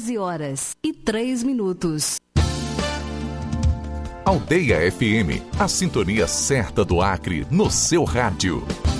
14h03. Aldeia FM, a sintonia certa do Acre no seu rádio.